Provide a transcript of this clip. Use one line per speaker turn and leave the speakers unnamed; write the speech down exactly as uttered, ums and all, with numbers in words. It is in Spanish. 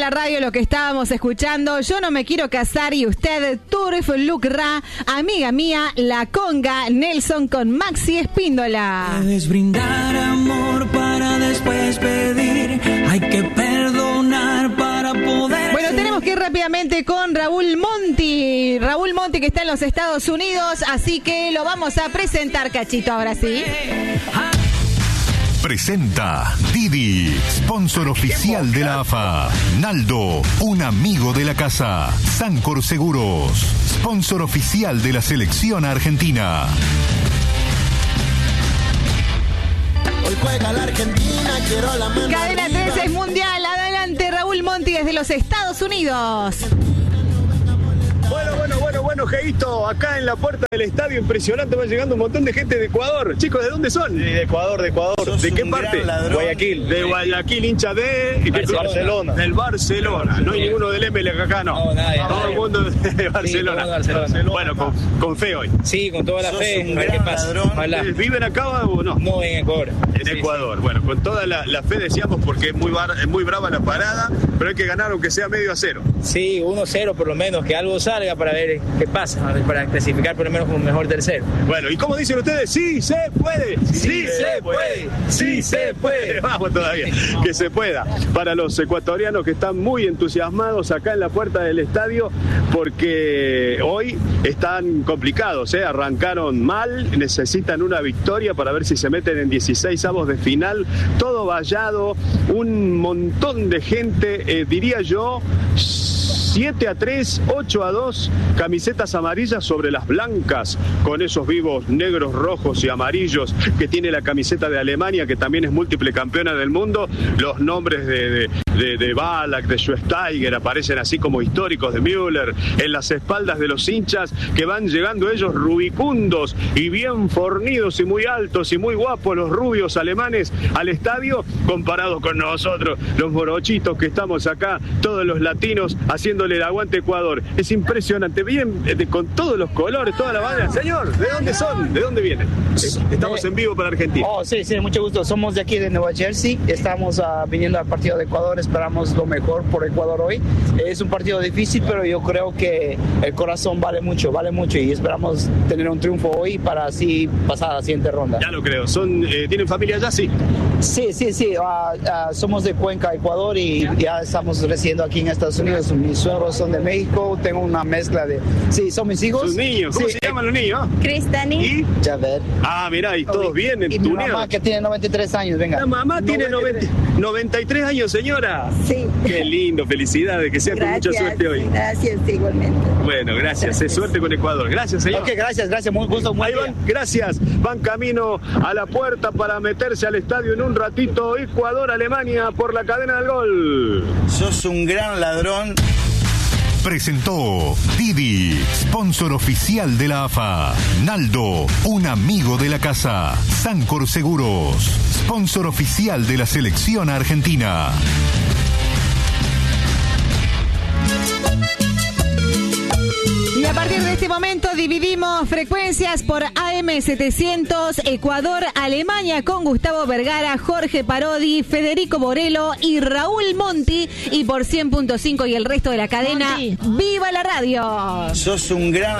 la radio lo que estábamos escuchando. Yo no me quiero casar y usted, Turf Luc Ra, amiga mía, La Conga, Nelson con Maxi Espíndola.
Puedes brindar amor para después pedir, hay que perdonar para poder.
Bueno, tenemos que ir rápidamente con Raúl Monti. Raúl Monti que está en los Estados Unidos, así que lo vamos a presentar, Cachito, ahora sí.
Presenta Didi, sponsor oficial de la A F A. Naldo, un amigo de la casa. Sancor Seguros, sponsor oficial de la selección argentina.
Hoy juega la Argentina, quiero la mano
Cadena
arriba.
trece es mundial. Adelante, Raúl Monti desde los Estados Unidos.
Bueno, bueno, bueno, bueno, Geito, acá en la puerta del estadio, impresionante, va llegando un montón de gente de Ecuador. Chicos, ¿de dónde son?
De Ecuador, de Ecuador.
¿De qué parte?
Guayaquil.
De Guayaquil, hincha de...
Barcelona. Barcelona.
Del Barcelona. No hay ninguno del M L que acá, no.
No, nadie.
Todo
nadie.
el mundo de Barcelona.
Sí, Barcelona.
Bueno, con, con fe hoy.
Sí, con toda la
Sos
fe.
un
A ver qué
gran
pasa.
ladrón.
Ojalá.
¿Ustedes ¿Viven acá o no?
No, en Ecuador.
En
Sí,
Ecuador. Bueno, con toda la, la fe decíamos porque es muy, bar, es muy brava la parada, pero hay que ganar aunque sea medio a cero.
Sí, uno cero por lo menos, que algo salga para ver qué pasa, a ver, para clasificar por lo menos como mejor tercero.
Bueno, ¿y cómo dicen ustedes? ¡Sí se puede! ¡Sí,
Sí se puede.
¡Sí se puede! Vamos todavía, que se pueda. Para los ecuatorianos que están muy entusiasmados acá en la puerta del estadio, porque hoy están complicados, ¿eh? Arrancaron mal, necesitan una victoria para ver si se meten en dieciséis avos de final, todo vallado, un montón de gente, eh, diría yo, siete a tres, ocho a dos, camisetas amarillas sobre las blancas, con esos vivos negros, rojos y amarillos que tiene la camiseta de Alemania, que también es múltiple campeona del mundo. Los nombres de, de, de, de Ballack, de Schweinsteiger aparecen así como históricos, de Müller, en las espaldas de los hinchas, que van llegando ellos rubicundos y bien fornidos y muy altos y muy guapos, los rubios alemanes, al estadio, comparados con nosotros, los morochitos que estamos acá, todos los latinos haciendo el aguante Ecuador. Es impresionante, bien de, con todos los colores, toda la banda. Señor, ¿de dónde son? ¿De dónde vienen? Estamos en vivo para Argentina.
Oh, sí, sí, mucho gusto. Somos de aquí de Nueva Jersey. Estamos uh, viniendo al partido de Ecuador. Esperamos lo mejor por Ecuador hoy. Es un partido difícil, pero yo creo que el corazón vale mucho, vale mucho y esperamos tener un triunfo hoy para así pasar a la siguiente ronda.
Ya lo creo. Son, eh, ¿tienen familia allá? Sí.
Sí, sí, sí. Uh, uh, somos de Cuenca, Ecuador y ya estamos residiendo aquí en Estados Unidos. Mis suegros son de México. Tengo una mezcla de... Sí, son mis hijos.
Sus niños. ¿Cómo
Sí.
se llaman los niños?
Cristani.
¿Y?
Javer.
Ah, mirá, y todos bien,
Y mi
entuneados.
mamá que tiene noventa y tres años, venga.
La mamá tiene noventa, noventa y tres años, señora.
Sí.
Qué lindo, felicidades, que sea con mucha suerte hoy.
Gracias, igualmente.
Bueno, gracias, gracias. Suerte con Ecuador. Gracias, señor.
Ok, gracias, gracias. Muy gusto, muy
Ahí van, gracias. Van camino a la puerta para meterse al estadio en un ratito. Ecuador, Alemania, por la cadena del gol.
Sos un gran ladrón.
Presentó Didi, sponsor oficial de la A F A. Naldo, un amigo de la casa. Sancor Seguros, sponsor oficial de la selección argentina.
Y a partir de este momento dividimos frecuencias por A M setecientos, Ecuador, Alemania, con Gustavo Vergara, Jorge Parodi, Federico Borello y Raúl Monti. Y por cien punto cinco y el resto de la cadena,
Monti.
¡Viva la radio!
Sos un gran